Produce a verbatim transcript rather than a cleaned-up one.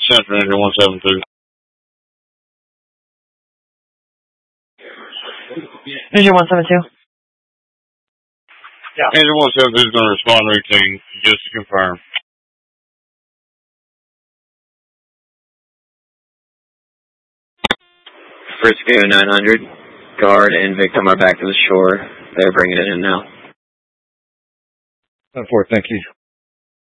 Central, engine one seven two. Engine one seven two. Yeah. Engine one seven two is going to respond routine, just to confirm. Frisco nine hundred, guard and victim are back to the shore. They're bringing it in now. ten four, thank you.